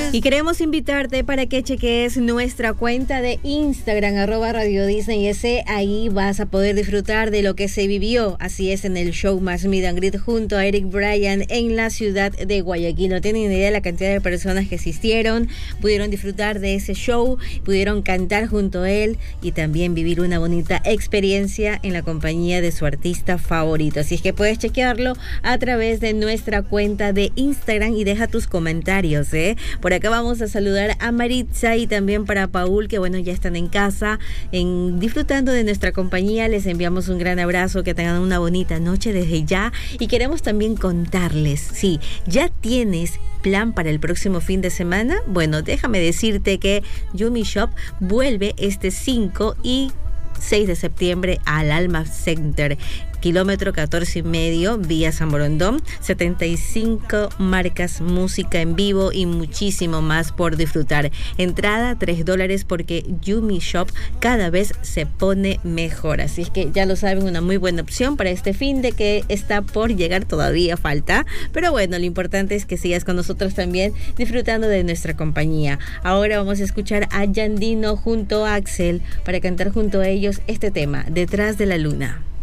Y queremos invitarte para que cheques nuestra cuenta de Instagram, @RadioDisneyS. Ahí vas a poder disfrutar de lo que se vivió, así es, en el show más Meet and Greet junto a Eric Bryan en la ciudad de Guayaquil. No tienen idea de la cantidad de personas que asistieron, pudieron disfrutar de ese show, pudieron cantar junto a él y también vivir una bonita experiencia en la compañía de su artista favorito. Así es que puedes chequearlo a través de nuestra cuenta de Instagram y deja tus comentarios, ¿eh? Por acá vamos a saludar a Maritza y también para Paul, que bueno, ya están en casa, disfrutando de nuestra compañía. Les enviamos un gran abrazo, que tengan una bonita noche desde ya. Y queremos también contarles, sí, ¿ya tienes plan para el próximo fin de semana? Bueno, déjame decirte que Yumi Shop vuelve este 5 y 6 de septiembre al Alma Center, kilómetro 14,5, vía San Borondón. 75 marcas, música en vivo y muchísimo más por disfrutar. Entrada $3 porque Yumi Shop cada vez se pone mejor. Así es que ya lo saben, una muy buena opción para este fin de que está por llegar, todavía falta. Pero bueno, lo importante es que sigas con nosotros también disfrutando de nuestra compañía. Ahora vamos a escuchar a Yandino junto a Axel para cantar junto a ellos este tema, Detrás de la Luna.